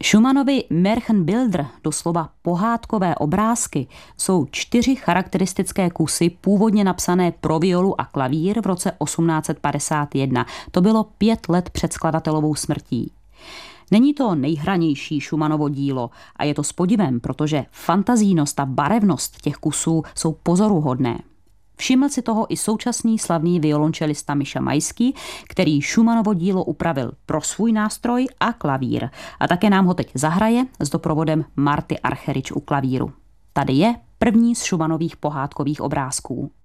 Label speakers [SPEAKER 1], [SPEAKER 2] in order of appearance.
[SPEAKER 1] Schumannovy Märchenbilder, doslova pohádkové obrázky, jsou 4 charakteristické kusy původně napsané pro violu a klavír v roce 1851. To bylo 5 let před skladatelovou smrtí. Není to nejhranější Schumannovo dílo a je to s podivem, protože fantazijnost a barevnost těch kusů jsou pozoruhodné. Všiml si toho i současný slavný violončelista Miša Majský, který Schumannovo dílo upravil pro svůj nástroj a klavír. A také nám ho teď zahraje s doprovodem Marty Archerič u klavíru. Tady je první z Schumannových pohádkových obrázků.